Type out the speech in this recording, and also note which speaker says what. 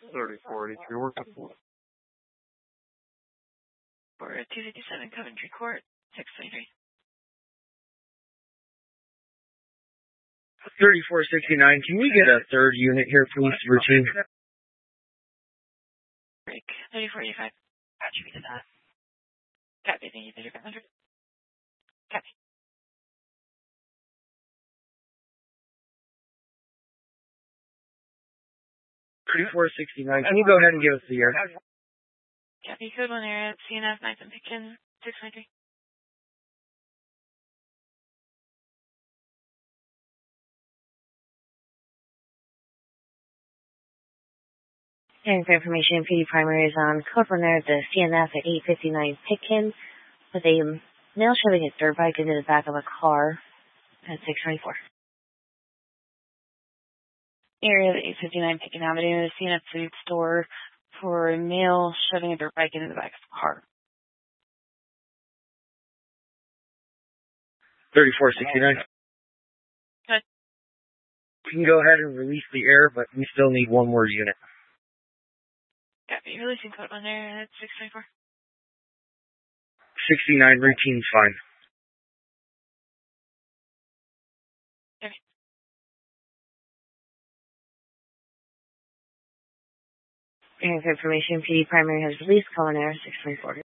Speaker 1: 3483, work with
Speaker 2: 257 Coventry Court, 623.
Speaker 1: 3469, can we get a third unit here, please, routine?
Speaker 2: Break, 3485.
Speaker 3: Copy to that.
Speaker 2: Copy, thank you, 3500. Copy.
Speaker 1: $3469, can you go ahead and give us the air?
Speaker 2: Copy, code 1 area, CNF, 9th and Pitkin, 623.
Speaker 3: And for information, PD primary is on code runner at the CNF at 859 Pitkin with a male shoving a dirt bike into the back of a car at 624.
Speaker 2: Area of 859 Pitkin Avenue, CNF food store for a male shoving a dirt bike into the back of a car.
Speaker 1: 3469.
Speaker 2: Good.
Speaker 1: You can go ahead and release the air, but we still need one more unit.
Speaker 2: Copy, releasing code 1 area at 624.
Speaker 1: 69, routine's fine.
Speaker 2: Okay.
Speaker 3: And for information, PD primary has released call on air 624.